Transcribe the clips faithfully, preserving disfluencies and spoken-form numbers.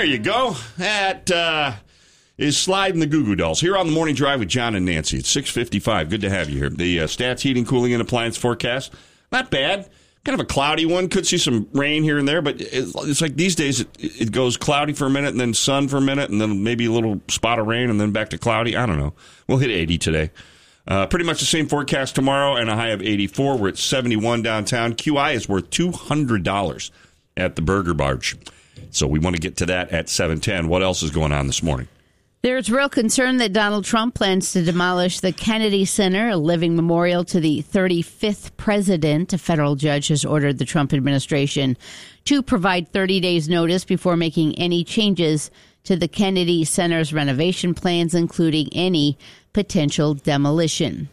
There you go. That uh, is Slide and the Goo Goo Dolls here on the Morning Drive with John and Nancy. It's six fifty-five. Good to have you here. The uh, Stats Heating, Cooling, and Appliance forecast, not bad. Kind of a cloudy one. Could see some rain here and there, but it's like these days it, it goes cloudy for a minute and then sun for a minute and then maybe a little spot of rain and then back to cloudy. I don't know. We'll hit eighty today. Uh, pretty much the same forecast tomorrow and a high of eighty-four. We're at seventy-one downtown. Q I is worth two hundred dollars at the Burger Barge. So we want to get to that at seven ten. What else is going on this morning? There's real concern that Donald Trump plans to demolish the Kennedy Center, a living memorial to the thirty-fifth president. A federal judge has ordered the Trump administration to provide thirty days notice before making any changes to the Kennedy Center's renovation plans, including any potential demolition.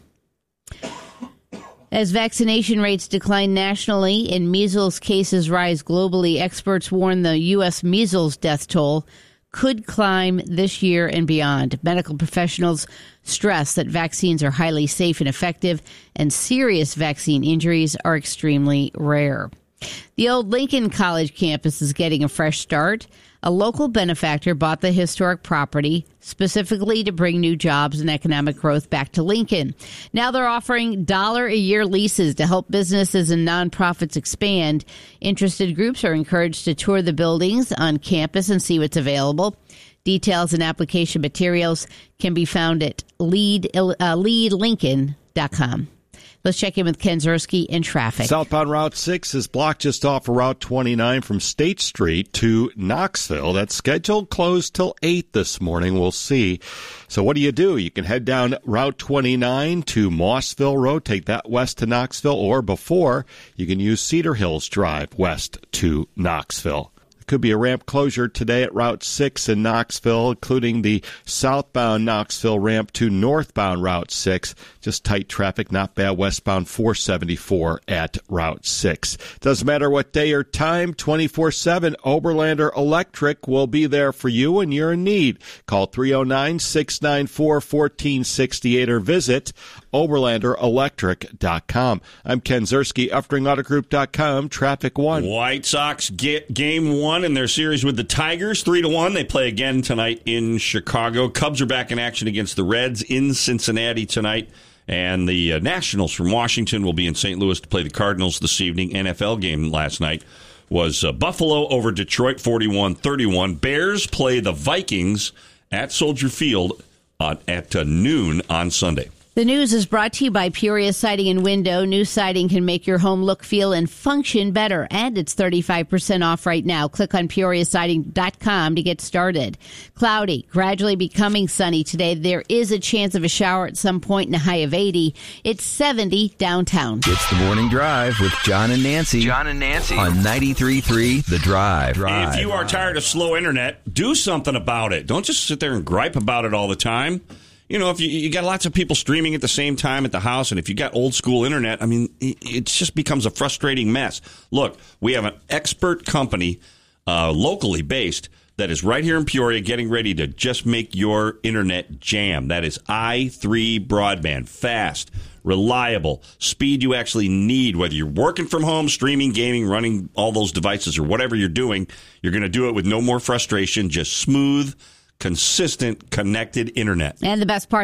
As vaccination rates decline nationally and measles cases rise globally, experts warn the U S measles death toll could climb this year and beyond. Medical professionals stress that vaccines are highly safe and effective, and serious vaccine injuries are extremely rare. The old Lincoln College campus is getting a fresh start. A local benefactor bought the historic property specifically to bring new jobs and economic growth back to Lincoln. Now they're offering dollar-a-year leases to help businesses and nonprofits expand. Interested groups are encouraged to tour the buildings on campus and see what's available. Details and application materials can be found at lead, uh, lead lincoln dot com. Let's check in with Ken Ziersky in traffic. Southbound Route six is blocked just off of Route twenty-nine from State Street to Knoxville. That's scheduled closed till eight this morning. We'll see. So what do you do? You can head down Route twenty-nine to Mossville Road, take that west to Knoxville, or before, you can use Cedar Hills Drive west to Knoxville. Could be a ramp closure today at Route six in Knoxville, including the southbound Knoxville ramp to northbound Route six. Just tight traffic, not bad. Westbound four seventy-four at Route six. Doesn't matter what day or time, twenty-four seven, Oberlander Electric will be there for you when you're in need. Call three oh nine, six nine four, one four six eight or visit Oberlander Electric dot com. I'm Ken Ziersky, Uftring Auto Group dot com, Traffic One. White Sox get game one in their series with the Tigers, three to one. They play again tonight in Chicago. Cubs are back in action against the Reds in Cincinnati tonight. And the uh, Nationals from Washington will be in Saint Louis to play the Cardinals this evening. N F L game last night was uh, Buffalo over Detroit, forty-one thirty-one. Bears play the Vikings at Soldier Field uh, at uh, noon on Sunday. The news is brought to you by Peoria Siding and Window. New siding can make your home look, feel, and function better. And it's thirty-five percent off right now. Click on peoria siding dot com to get started. Cloudy, gradually becoming sunny today. There is a chance of a shower at some point in a high of eighty. It's seventy downtown. It's the Morning Drive with John and Nancy. John and Nancy. On ninety-three point three The Drive. Drive. If you are tired of slow internet, do something about it. Don't just sit there and gripe about it all the time. You know, if you, you got lots of people streaming at the same time at the house, and if you got old school internet, I mean, it, it just becomes a frustrating mess. Look, we have an expert company, uh, locally based, that is right here in Peoria getting ready to just make your internet jam. That is i three Broadband. Fast, reliable, speed you actually need, whether you're working from home, streaming, gaming, running all those devices, or whatever you're doing. You're going to do it with no more frustration, just smooth, consistent, connected internet. And the best part,